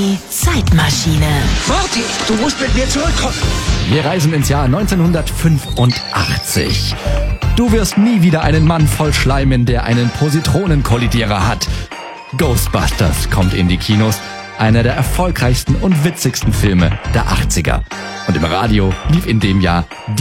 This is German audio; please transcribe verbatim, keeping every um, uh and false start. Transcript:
Die Zeitmaschine. Marty, du musst mit mir zurückkommen. Wir reisen ins Jahr neunzehnhundertfünfundachtzig. Du wirst nie wieder einen Mann voll schleimen, der einen Positronenkollidierer hat. Ghostbusters kommt in die Kinos. Einer der erfolgreichsten und witzigsten Filme der achtziger. Und im Radio lief in dem Jahr die